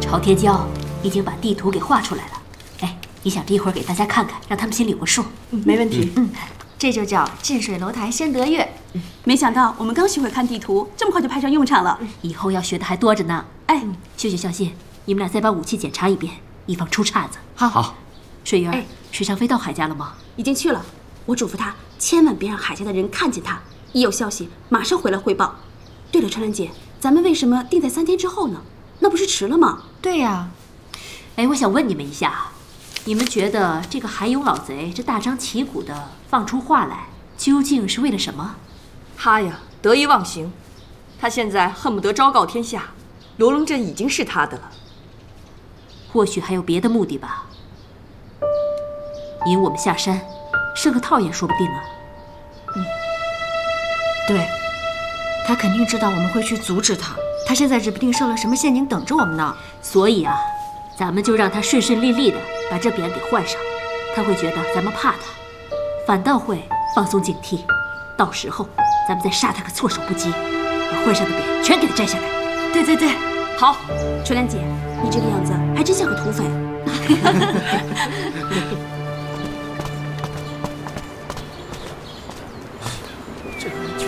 朝天椒已经把地图给画出来了。哎，你想着一会儿给大家看看，让他们心里有个数。 没问题。 这就叫近水楼台先得月。 没想到我们刚学会看地图，这么快就派上用场了。 以后要学的还多着呢。哎，秀秀、小信，你们俩再把武器检查一遍，以防出岔子。 好。 水源，水上飞到海家了吗？ 已经去了。我嘱咐他千万别让海家的人看见他，一有消息马上回来汇报。对了，春兰姐，咱们为什么定在3天之后呢？那不是迟了吗？ 对呀。 哎，我想问你们一下，你们觉得这个海勇老贼这大张旗鼓的放出话来，究竟是为了什么？ 他呀，得意忘形，他现在恨不得昭告天下，罗龙镇已经是他的了。 或许还有别的目的吧。引我们下山，设个套也说不定啊。 对，他肯定知道我们会去阻止他，他现在指不定设了什么陷阱等着我们呢。 所以啊，咱们就让他顺顺利利的把这匾给换上，他会觉得咱们怕他，反倒会放松警惕。到时候咱们再杀他个措手不及，把换上的匾全给他摘下来。 对对对， 好，春兰姐，你这个样子还真像个土匪。 这个人